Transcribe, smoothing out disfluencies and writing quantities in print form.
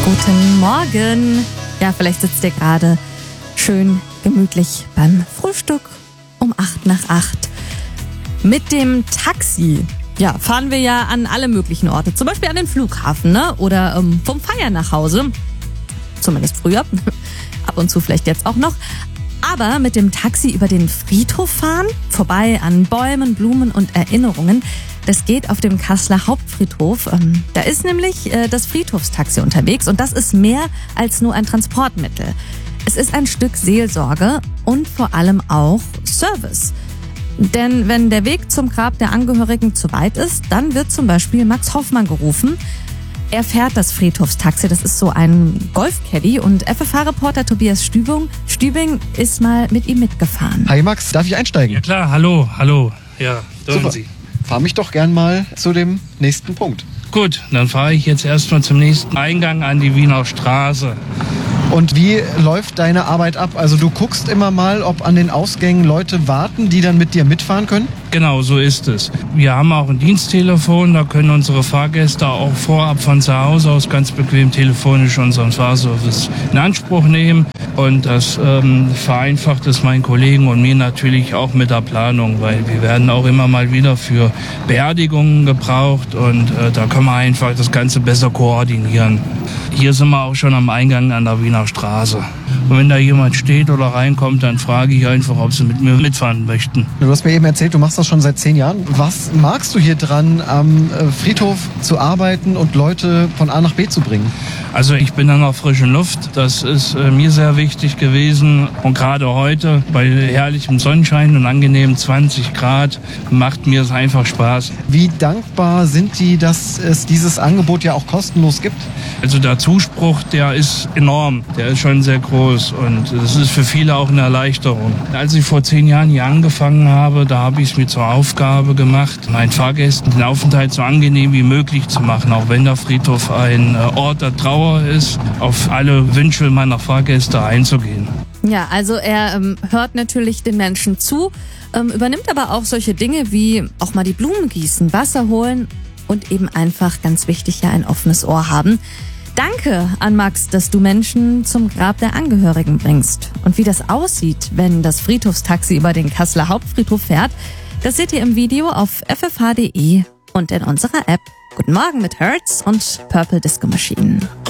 Guten Morgen. Ja, vielleicht sitzt ihr gerade schön gemütlich beim Frühstück um 7:08. Mit dem Taxi, ja, fahren wir ja an alle möglichen Orte. Zum Beispiel an den Flughafen, ne? Oder vom Feiern nach Hause. Zumindest früher. Ab und zu vielleicht jetzt auch noch. Aber mit dem Taxi über den Friedhof fahren, vorbei an Bäumen, Blumen und Erinnerungen, das geht auf dem Kasseler Hauptfriedhof. Da ist nämlich das Friedhofstaxi unterwegs und das ist mehr als nur ein Transportmittel. Es ist ein Stück Seelsorge und vor allem auch Service. Denn wenn der Weg zum Grab der Angehörigen zu weit ist, dann wird zum Beispiel Max Hoffmann gerufen. Er fährt das Friedhofstaxi, das ist so ein Golfcaddy und FFH-Reporter Tobias Stübing ist mal mit ihm mitgefahren. Hi Max, darf ich einsteigen? Ja klar, hallo. Ja, dürfen Super. Sie. Fahr mich doch gern mal zu dem nächsten Punkt. Gut, dann fahre ich jetzt erstmal zum nächsten Eingang an die Wiener Straße. Und wie läuft deine Arbeit ab? Also du guckst immer mal, ob an den Ausgängen Leute warten, die dann mit dir mitfahren können? Genau, so ist es. Wir haben auch ein Diensttelefon, da können unsere Fahrgäste auch vorab von zu Hause aus ganz bequem telefonisch unseren Fahrservice in Anspruch nehmen. Und das vereinfacht es meinen Kollegen und mir natürlich auch mit der Planung, weil wir werden auch immer mal wieder für Beerdigungen gebraucht und da können wir einfach das Ganze besser koordinieren. Hier sind wir auch schon am Eingang an der Wiener Straße. Und wenn da jemand steht oder reinkommt, dann frage ich einfach, ob sie mit mir mitfahren möchten. Du hast mir eben erzählt, du machst das schon seit 10 Jahren. Was magst du hier dran, am Friedhof zu arbeiten und Leute von A nach B zu bringen? Also ich bin an der frischen Luft. Das ist mir sehr wichtig gewesen. Und gerade heute bei herrlichem Sonnenschein und angenehmen 20 Grad macht mir es einfach Spaß. Wie dankbar sind die, dass es dieses Angebot ja auch kostenlos gibt? Also der Zuspruch, der ist enorm. Der ist schon sehr groß und das ist für viele auch eine Erleichterung. Als ich vor 10 Jahren hier angefangen habe, da habe ich es mir zur Aufgabe gemacht, meinen Fahrgästen den Aufenthalt so angenehm wie möglich zu machen, auch wenn der Friedhof ein Ort der Trauer ist, auf alle Wünsche meiner Fahrgäste einzugehen. Ja, also er hört natürlich den Menschen zu, übernimmt aber auch solche Dinge wie auch mal die Blumen gießen, Wasser holen und eben einfach, ganz wichtig, ja, ein offenes Ohr haben. Danke an Max, dass du Menschen zum Grab der Angehörigen bringst. Und wie das aussieht, wenn das Friedhofstaxi über den Kasseler Hauptfriedhof fährt, das seht ihr im Video auf ffh.de und in unserer App. Guten Morgen mit Hertz und Purple Disco Machine.